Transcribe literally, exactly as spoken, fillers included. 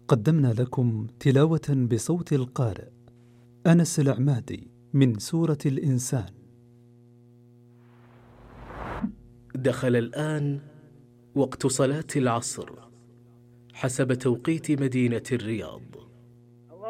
قدمنا لكم تلاوة بصوت القارئ أنس العمادي من سورة الإنسان. دخل الآن وقت صلاة العصر حسب توقيت مدينة الرياض.